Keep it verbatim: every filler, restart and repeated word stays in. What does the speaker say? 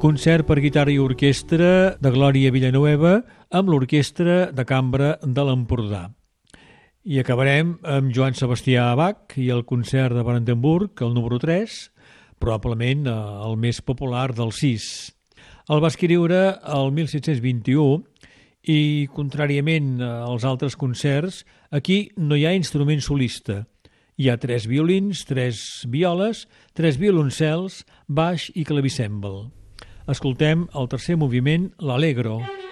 Concert per guitarra i orquestra de Glòria Villanueva amb l'Orquestra de Cambra de l'Empordà. I acabarem amb Joan Sebastià Bach i el concert de Brandenburg, el número tres, probablement el més popular dels sis. El va escriure el mil set-cents vint-i-u i, contrariament als altres concerts, aquí no hi ha instrument solista. Hi ha tres violins, tres violes, tres violoncels, baix i clavicèmbal. Escoltem el tercer moviment, l'Allegro.